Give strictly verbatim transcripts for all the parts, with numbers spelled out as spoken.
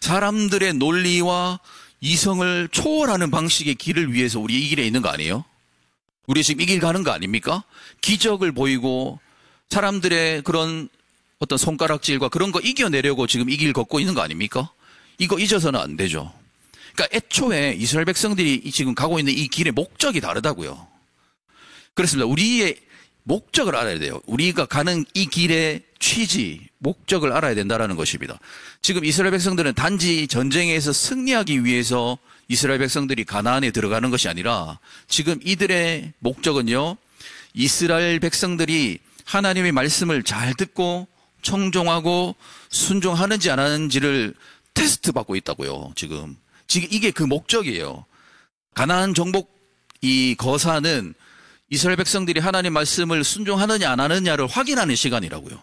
사람들의 논리와 이성을 초월하는 방식의 길을 위해서 우리 이 길에 있는 거 아니에요? 우리 지금 이 길 가는 거 아닙니까? 기적을 보이고 사람들의 그런 어떤 손가락질과 그런 거 이겨내려고 지금 이 길 걷고 있는 거 아닙니까? 이거 잊어서는 안 되죠. 그러니까 애초에 이스라엘 백성들이 지금 가고 있는 이 길의 목적이 다르다고요. 그렇습니다. 우리의 목적을 알아야 돼요. 우리가 가는 이 길의 취지, 목적을 알아야 된다는 것입니다. 지금 이스라엘 백성들은 단지 전쟁에서 승리하기 위해서 이스라엘 백성들이 가나안에 들어가는 것이 아니라 지금 이들의 목적은요, 이스라엘 백성들이 하나님의 말씀을 잘 듣고 청종하고 순종하는지 안 하는지를 테스트 받고 있다고요. 지금 지금 이게 그 목적이에요. 가나안 정복 이 거사는 이스라엘 백성들이 하나님 말씀을 순종하느냐 안 하느냐를 확인하는 시간이라고요.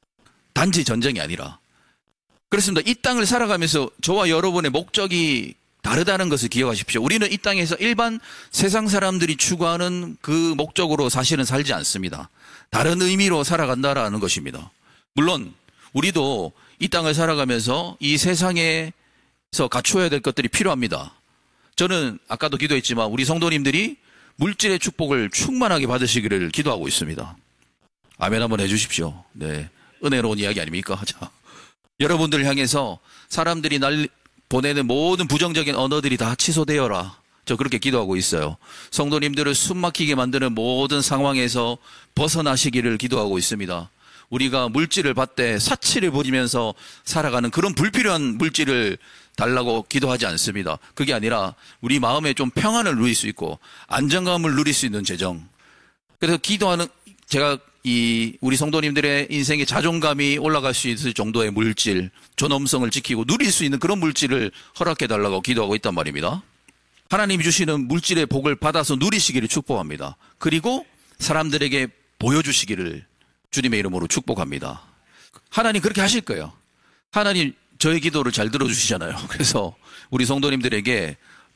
단지 전쟁이 아니라. 그렇습니다. 이 땅을 살아가면서 저와 여러분의 목적이 다르다는 것을 기억하십시오. 우리는 이 땅에서 일반 세상 사람들이 추구하는 그 목적으로 사실은 살지 않습니다. 다른 의미로 살아간다라는 것입니다. 물론 우리도 이 땅을 살아가면서 이 세상에서 갖추어야 될 것들이 필요합니다. 저는 아까도 기도했지만 우리 성도님들이 물질의 축복을 충만하게 받으시기를 기도하고 있습니다. 아멘 한번 해주십시오. 네, 은혜로운 이야기 아닙니까? 자, 여러분들 향해서 사람들이 날 보내는 모든 부정적인 언어들이 다 취소되어라. 저 그렇게 기도하고 있어요. 성도님들을 숨막히게 만드는 모든 상황에서 벗어나시기를 기도하고 있습니다. 우리가 물질을 받되 사치를 부리면서 살아가는 그런 불필요한 물질을 달라고 기도하지 않습니다. 그게 아니라 우리 마음에 좀 평안을 누릴 수 있고 안정감을 누릴 수 있는 재정. 그래서 기도하는 제가 이 우리 성도님들의 인생에 자존감이 올라갈 수 있을 정도의 물질, 존엄성을 지키고 누릴 수 있는 그런 물질을 허락해 달라고 기도하고 있단 말입니다. 하나님이 주시는 물질의 복을 받아서 누리시기를 축복합니다. 그리고 사람들에게 보여주시기를 주님의 이름으로 축복합니다. 하나님 그렇게 하실 거예요. 하나님 저의 기도를 잘 들어주시잖아요. 그래서 우리 성도님들에게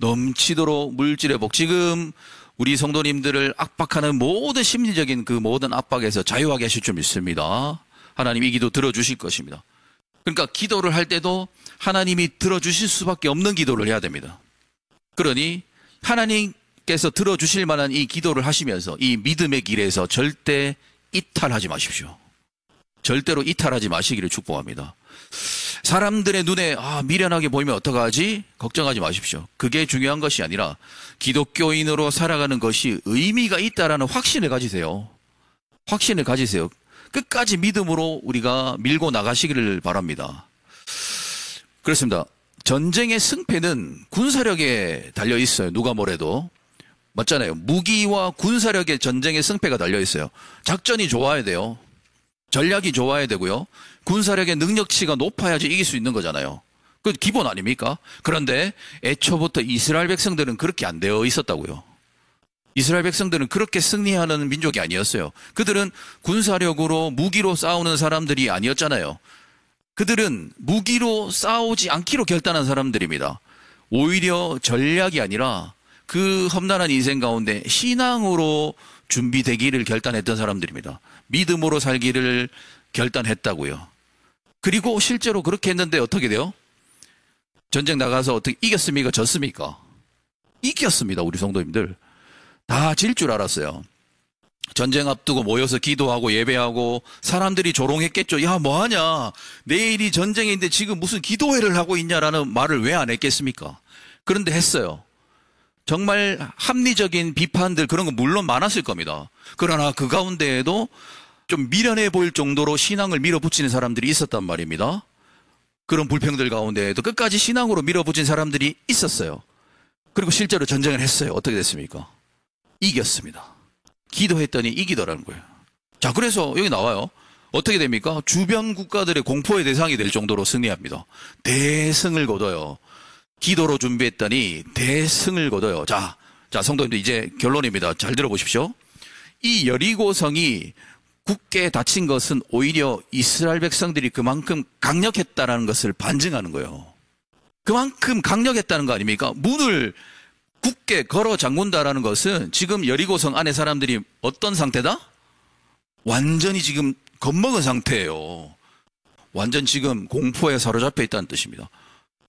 넘치도록 물질의 복, 지금 우리 성도님들을 압박하는 모든 심리적인 그 모든 압박에서 자유하게 하실 줄 믿습니다. 하나님 이 기도 들어주실 것입니다. 그러니까 기도를 할 때도 하나님이 들어주실 수밖에 없는 기도를 해야 됩니다. 그러니 하나님께서 들어주실 만한 이 기도를 하시면서 이 믿음의 길에서 절대 이탈하지 마십시오. 절대로 이탈하지 마시기를 축복합니다. 사람들의 눈에 아, 미련하게 보이면 어떡하지? 걱정하지 마십시오. 그게 중요한 것이 아니라 기독교인으로 살아가는 것이 의미가 있다라는 확신을 가지세요. 확신을 가지세요. 끝까지 믿음으로 우리가 밀고 나가시기를 바랍니다. 그렇습니다. 전쟁의 승패는 군사력에 달려 있어요. 누가 뭐래도. 맞잖아요. 무기와 군사력의 전쟁의 승패가 달려 있어요. 작전이 좋아야 돼요. 전략이 좋아야 되고요. 군사력의 능력치가 높아야지 이길 수 있는 거잖아요. 그 기본 아닙니까? 그런데 애초부터 이스라엘 백성들은 그렇게 안 되어 있었다고요. 이스라엘 백성들은 그렇게 승리하는 민족이 아니었어요. 그들은 군사력으로 무기로 싸우는 사람들이 아니었잖아요. 그들은 무기로 싸우지 않기로 결단한 사람들입니다. 오히려 전략이 아니라 그 험난한 인생 가운데 신앙으로 준비되기를 결단했던 사람들입니다. 믿음으로 살기를 결단했다고요. 그리고 실제로 그렇게 했는데 어떻게 돼요? 전쟁 나가서 어떻게 이겼습니까? 졌습니까? 이겼습니다. 우리 성도님들. 다 질 줄 알았어요. 전쟁 앞두고 모여서 기도하고 예배하고 사람들이 조롱했겠죠. 야, 뭐하냐? 내일이 전쟁인데 지금 무슨 기도회를 하고 있냐라는 말을 왜 안 했겠습니까? 그런데 했어요. 정말 합리적인 비판들 그런 거 물론 많았을 겁니다. 그러나 그 가운데에도 좀 미련해 보일 정도로 신앙을 밀어붙이는 사람들이 있었단 말입니다. 그런 불평들 가운데에도 끝까지 신앙으로 밀어붙인 사람들이 있었어요. 그리고 실제로 전쟁을 했어요. 어떻게 됐습니까? 이겼습니다. 기도했더니 이기더라는 거예요. 자, 그래서 여기 나와요. 어떻게 됩니까? 주변 국가들의 공포의 대상이 될 정도로 승리합니다. 대승을 거둬요. 기도로 준비했더니 대승을 거둬요. 자, 자, 성도님들 이제 결론입니다. 잘 들어보십시오. 이 여리고성이 굳게 닫힌 것은 오히려 이스라엘 백성들이 그만큼 강력했다라는 것을 반증하는 거예요. 그만큼 강력했다는 거 아닙니까? 문을 굳게 걸어 잠근다라는 것은 지금 여리고성 안에 사람들이 어떤 상태다? 완전히 지금 겁먹은 상태예요. 완전 지금 공포에 사로잡혀 있다는 뜻입니다.